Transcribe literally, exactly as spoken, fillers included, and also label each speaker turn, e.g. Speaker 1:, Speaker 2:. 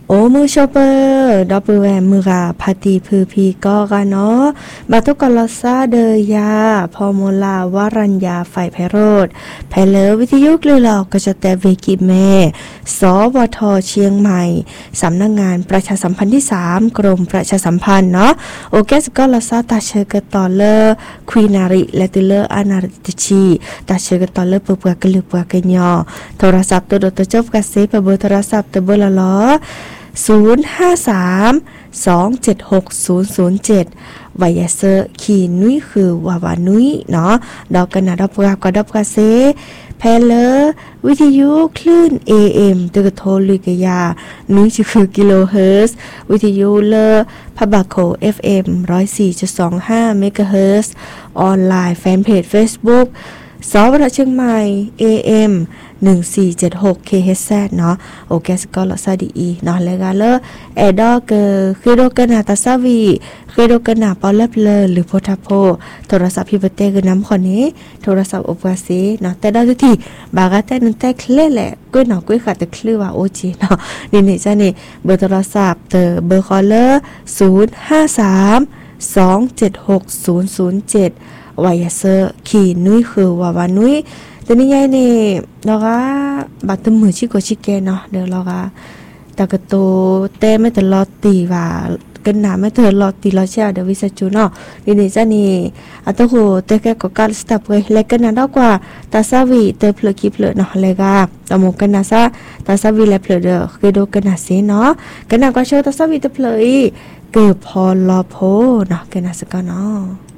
Speaker 1: โอ้มือชอปเปอร์ดอปเปอร์แวมมือกาพาตีพือพีก็กันเนาะบาตุกอลอซาเดยาพอโมลาวารัญญาไฟไพโรดไพเลอวิทยุกลือหลอกก็จะแต่เวกิเมสวทเชียงใหม่สำนักงานประชาสัมพันธ์ที่สามกรมประชาสัมพันธ์เนาะโอเคสกอลอซาตาเชกตอเลอร์ควีนาริและตุเลอร์อานาริตชีตาเชกตอเลอร์เปื่อกลือเปื่อกยอโทรศัพท์ตัวดตัวจบกเซปเบอร์โทรศัพท์ตัวเบอร์ละล้อศูนย์ ห้า สาม สอง เจ็ด หก ศูนย์ ศูนย์ เจ็ดไวเซอร์ขีนุ้ยคือวาวานุ้ยเนาะดอกกันนะดอกกากดอกกาเซแพเลอร์วิทยุคลื่น เอ เอ็ม ตึกโทรลุยกยานุ้ยคือกิโลเฮิรตซ์วิทยุเลอพะบาโค เอฟ เอ็ม หนึ่งศูนย์สี่จุดสองห้า เมกะเฮิรตซ์ออนไลน์แฟนเพจ Facebookสวทเชียงใหม่ เอ เอ็ม หนึ่งสี่เจ็ดหก เค เอช แซด เนาะโอเคสกอลซาดีอีเนาะแล้วก็เลอแอดอเกอคือโดกันนาตาซาวีคือโดกันนาปอลเลบเลอหรือโพทาโพโทรศัพท์พิเบเตคือน้ำคนนี้โทรศัพท์อุปกรณ์ซีเนาะแต่ดาวทุกทีบางแต่นึงแต่เคลื่อนแหละก็เนาะก็ขาดแต่เคลื่อนว่าโอจีเนาะนี่นี่จ้านี่เบอร์โทรศัพท์เตอเบอร์คอลเลอร์ศูนย์ ห้า สาม สอง เจ็ด หก ศูนย์ ศูนย์ เจ็ดไวเซอร์ขีนุ้ยคือวาวานุ้ยแต่นี่ไงเนี่ยเราก็บัตรมือชิโกชิเกเนาะเดี๋ยวเราก็ตากระโตเต้ไม่แต่ลอตีว่ากันหนาไม่เธอลอตีลอเชียเดี๋ยววิสัจูเนาะนี่นี่จ้านี่อัตโหเตแกก็การสตับเลยเล็กกันหนาดอกกว่าตาซาวีเตเพลกิเพลเนาะเลยก็ตะมกันหนาซาตาซาวีและเพลเดอคือโดกันหนาเซเนาะกันหนาก็โชว์ตาซาวีเตเพลเกือบพอลอโพเนาะกันหนาสกเนาะ